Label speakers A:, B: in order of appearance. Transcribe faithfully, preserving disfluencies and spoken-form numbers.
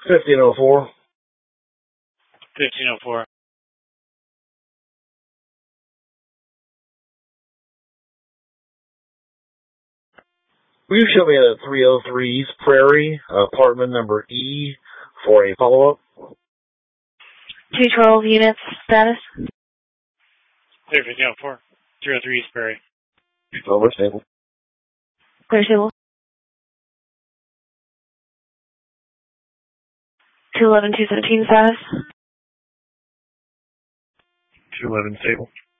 A: fifteen oh four.
B: fifteen oh four.
A: Will you show me at three oh three East Prairie, apartment number E, for a follow-up?
C: two twelve units, status?
B: Clear fifteen oh four. three oh three East Prairie.
A: Over, stable.
C: Clear stable. two eleven two seventeen, status?
A: two eleven, stable.